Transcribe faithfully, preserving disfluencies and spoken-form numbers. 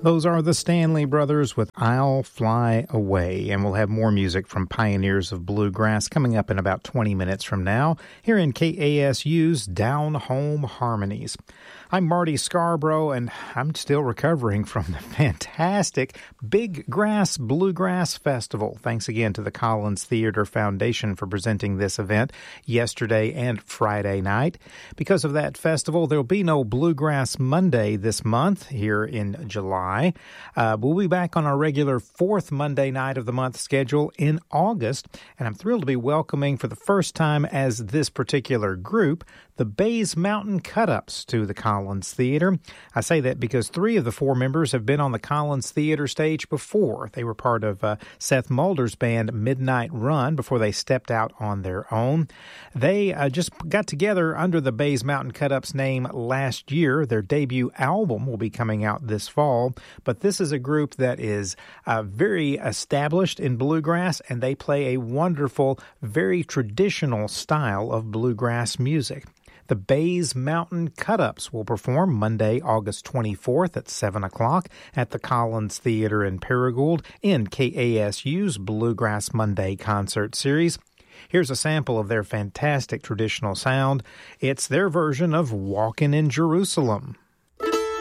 Those are the Stanley Brothers with I'll Fly Away, and we'll have more music from Pioneers of Bluegrass coming up in about twenty minutes from now here in K A S U's Down Home Harmonies. I'm Marty Scarborough, and I'm still recovering from the fantastic Big Grass Bluegrass Festival. Thanks again to the Collins Theater Foundation for presenting this event yesterday and Friday night. Because of that festival, there'll be no Bluegrass Monday this month here in July. Uh, we'll be back on our regular fourth Monday night of the month schedule in August, and I'm thrilled to be welcoming for the first time as this particular group the Bays Mountain Cut-Ups to the Collins Theater. I say that because three of the four members have been on the Collins Theater stage before. They were part of uh, Seth Mulder's band Midnight Run before they stepped out on their own. They uh, just got together under the Bays Mountain Cut-Ups name last year. Their debut album will be coming out this fall, but this is a group that is uh, very established in bluegrass, and they play a wonderful, very traditional style of bluegrass music. The Bays Mountain Cut-Ups will perform Monday, August twenty-fourth at seven o'clock at the Collins Theater in Paragould in K A S U's Bluegrass Monday concert series. Here's a sample of their fantastic traditional sound. It's their version of Walkin' in Jerusalem.